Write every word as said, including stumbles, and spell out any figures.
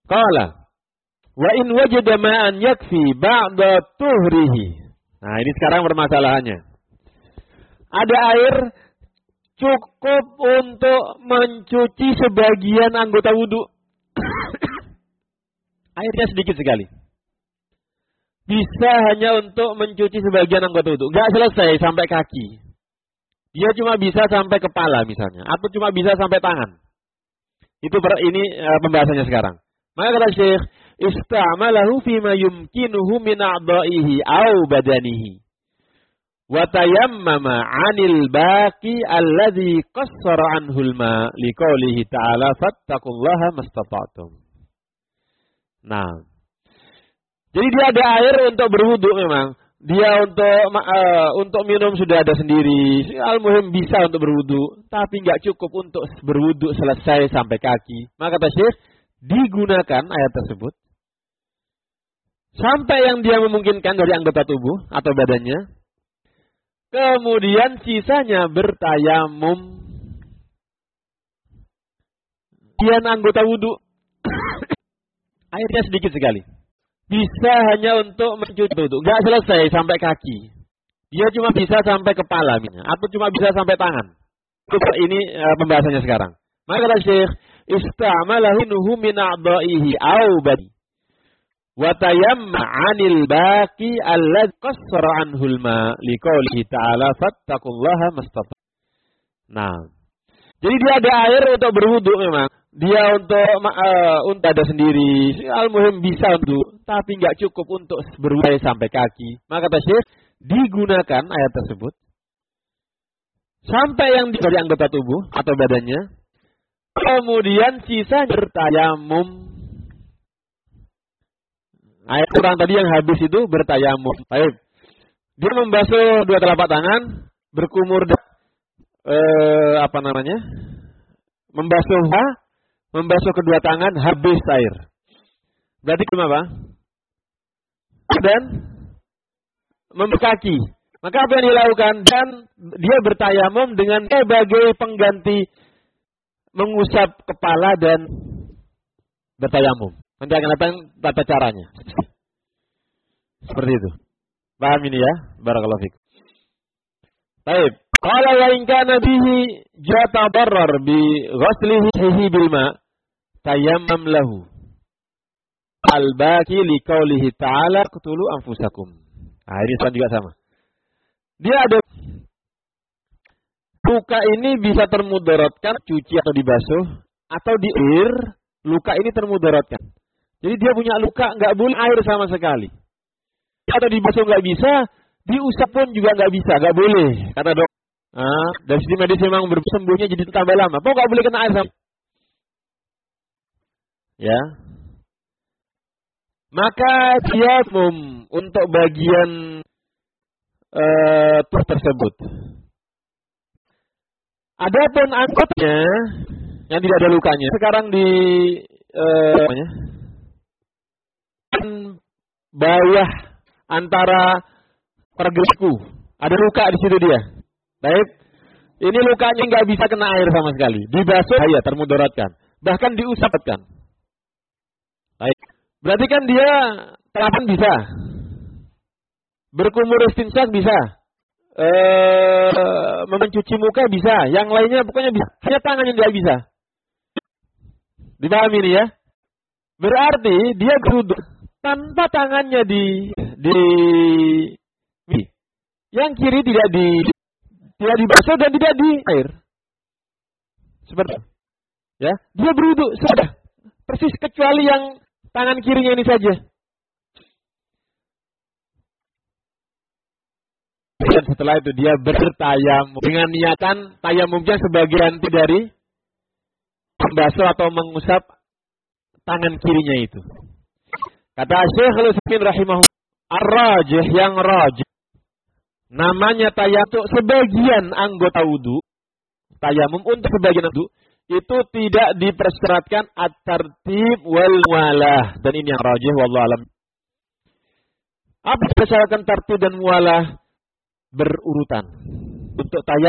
Qala wa in wajada ma'an yakfi ba'da tuhrihi. Nah, ini sekarang permasalahannya. Ada air cukup untuk mencuci sebagian anggota wudu. Airnya sedikit sekali. Bisa hanya untuk mencuci sebagian anggota wudu. Enggak selesai sampai kaki. Dia cuma bisa sampai kepala misalnya. Atau cuma bisa sampai tangan. Itu per, ini uh, pembahasannya sekarang. Maka kata Syekh, ista'malahu fima yumkinuhu min a'da'ihi au badanihi. Wa tayammama 'anil baqi alladhi qassara 'anhul ma liqaulihi ta'ala fattaqullaha mastata'tum. Nah, jadi dia ada air untuk berwudu memang. Dia untuk uh, untuk minum sudah ada sendiri. Al-muhim bisa untuk berwudu, tapi nggak cukup untuk berwudu selesai sampai kaki. Maka kata Syekh, digunakan ayat tersebut sampai yang dia memungkinkan dari anggota tubuh atau badannya. Kemudian sisanya bertayamum. Kian anggota wudu. Airnya sedikit sekali. Bisa hanya untuk mencuci wudu. Nggak selesai sampai kaki. Dia cuma bisa sampai kepala. Atau cuma bisa sampai tangan. Ini uh, pembahasannya sekarang. Maka kata Syekh, ista'malahu min a'da'ihi au badi. Wa tayamma 'anil baqi alladhi qassara 'anhul ma liqaulihi ta'ala fattaqullaha mastata'tum. Nah, jadi dia ada air untuk berwudu memang. Dia untuk uh, untuk ada sendiri. Al-muhim bisa untuk, tapi nggak cukup untuk berwudu sampai kaki. Maka kata Syekh, digunakan ayat tersebut sampai yang dari anggota tubuh atau badannya. Kemudian sisa bertayamum. Ayat kurang tadi yang habis itu bertayamum. Baik. Dia membasuh dua telapak tangan, berkumur eh, apa namanya? Membasuh membasuh kedua tangan, habis air. Berarti apa? Dan membekaki. Maka apa yang dilakukan? Dan dia bertayamum dengan sebagai pengganti mengusap kepala dan bertayamum. Nanti akan datang tata caranya. Seperti itu. Paham ini ya? Barakallahu fiik. Baik. Qala wa in kana bihi jatadarrar bi ghaslihi bil ma tayammam lahu. Al-baqi li qaulihi ta'ala qtulu anfusakum. Nah, ini juga sama. Dia ada luka ini bisa termudaratkan cuci atau dibasuh atau di air, luka ini termudaratkan. Jadi dia punya luka nggak boleh air sama sekali. Atau dibasuh nggak bisa, diusap pun juga nggak bisa, nggak boleh kata dok. Nah, dari sisi medis memang bersembuhnya jadi tambah lama. Pokoknya nggak boleh kena air sama. Ya. Maka dia mum untuk bagian uh, tuh tersebut. Adapun anggotanya yang tidak ada lukanya, sekarang di uh, bawah antara pergelisku ada luka di situ dia. Baik, ini lukanya nggak bisa kena air sama sekali. Dibasuh, ya termudaratkan. Bahkan diusapkan. Baik, berarti kan dia telapak bisa, berkumur istinsak bisa, eh, mencuci muka bisa, yang lainnya pokoknya bisa. Hanya tangan yang tidak bisa. Dipahami ini ya? Berarti dia duduk tanpa tangannya di di, di yang kiri tidak di tidak dibasuh dan tidak di air. Seperti itu. Ya, dia berwudu sudah persis kecuali yang tangan kirinya ini saja. Dan setelah itu dia bertayamum dengan niatan tayamumnya sebagai ganti dari membasuh atau mengusap tangan kirinya itu. Kata Syekh Al-Utsaimin rahimahullah, ar-rajih yang rajih namanya tayamum sebagian anggota wudu, tayamum untuk sebagian wudu itu tidak dipersyaratkan at-tartib wal muwalah, dan ini yang rajih wallahu alam. Apa dipersyaratkan tartib dan muwalah? Berurutan. Untuk tayamum